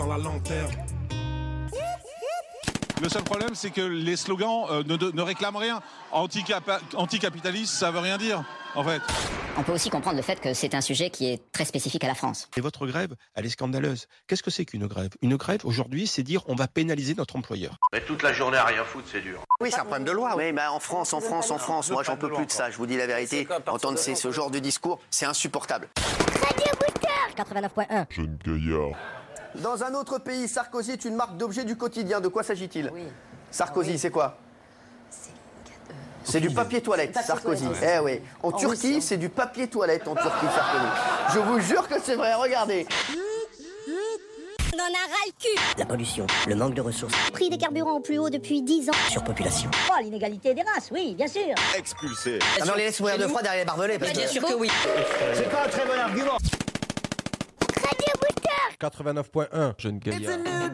dans la lanterne. Le seul problème, c'est que les slogans ne réclament rien. Anticapitaliste, ça veut rien dire, en fait. On peut aussi comprendre le fait que c'est un sujet qui est très spécifique à la France. Et votre grève, elle est scandaleuse. Qu'est-ce que c'est qu'une grève ? Une grève, aujourd'hui, c'est dire on va pénaliser notre employeur. Mais toute la journée à rien foutre, c'est dur. Oui, c'est un problème de loi. Oui, mais en France, moi j'en peux plus de ça. Je vous dis la vérité. Entendre ce genre de discours, c'est insupportable. 89.1. Jeune gaillard. Dans un autre pays, Sarkozy est une marque d'objet du quotidien. De quoi s'agit-il ? Oui. Sarkozy, c'est quoi ? C'est du papier toilette, Sarkozy. Eh oui. En Turquie, c'est du papier toilette en Turquie, Sarkozy. Je vous jure que c'est vrai, regardez. On en a ras le cul. La pollution, le manque de ressources, Prix des carburants au plus haut depuis 10 ans. surpopulation. Oh, l'inégalité des races, oui, bien sûr. Expulsé. Ah non, les laisse mourir de froid derrière les barbelés. Parce Bien sûr que oui. C'est pas un très bon argument. 89.1. Jeune gaillard.